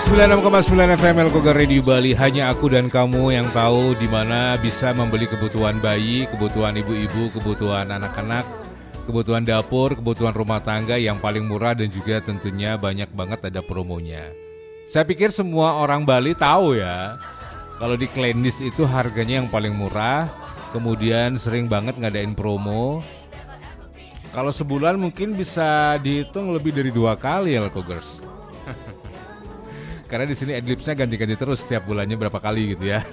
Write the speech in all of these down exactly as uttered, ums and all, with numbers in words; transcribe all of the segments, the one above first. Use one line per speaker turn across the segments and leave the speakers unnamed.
sembilan puluh enam koma sembilan F M Elkogar Radio Bali. Hanya aku dan kamu yang tahu di mana bisa membeli kebutuhan bayi, kebutuhan ibu-ibu, kebutuhan anak-anak, kebutuhan dapur, kebutuhan rumah tangga yang paling murah dan juga tentunya banyak banget ada promonya. Saya pikir semua orang Bali tahu ya, kalau di Klendis itu harganya yang paling murah, kemudian sering banget ngadain promo. Kalau sebulan mungkin bisa dihitung lebih dari dua kali ya Elkogers. Karena di sini adlibsnya ganti-ganti terus setiap bulannya berapa kali gitu ya.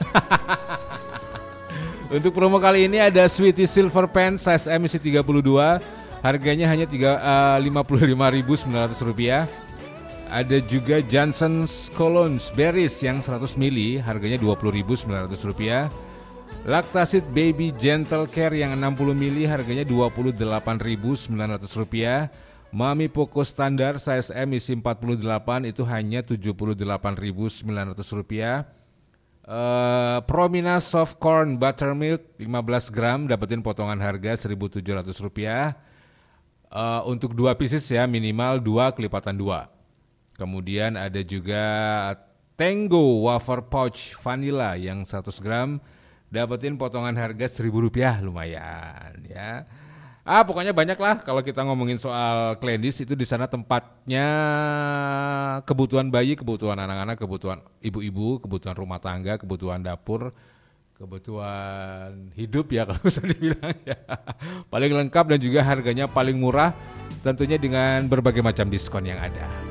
Untuk promo kali ini ada Sweetie Silver Pen size M isi tiga puluh dua, harganya hanya lima puluh lima ribu sembilan ratus rupiah. Ada juga Johnson's Cologne Berries yang seratus mililiter, harganya dua puluh ribu sembilan ratus rupiah. Lactasit Baby Gentle Care yang enam puluh mililiter, harganya dua puluh delapan ribu sembilan ratus rupiah. Mami Poco Standar size M isi empat puluh delapan itu hanya tujuh puluh delapan ribu sembilan ratus rupiah. Uh, Promina Soft Corn Buttermilk lima belas gram dapetin potongan harga seribu tujuh ratus rupiah. Uh, untuk dua pieces ya, minimal dua kelipatan dua. Kemudian ada juga Tango Wafer Pouch Vanilla yang seratus gram dapetin potongan harga seribu rupiah, lumayan ya. Ah, pokoknya banyak lah kalau kita ngomongin soal Klendis itu di sana tempatnya kebutuhan bayi, kebutuhan anak-anak, kebutuhan ibu-ibu, kebutuhan rumah tangga, kebutuhan dapur, kebutuhan hidup ya kalau bisa dibilang ya. Paling lengkap dan juga harganya paling murah, tentunya dengan berbagai macam diskon yang ada.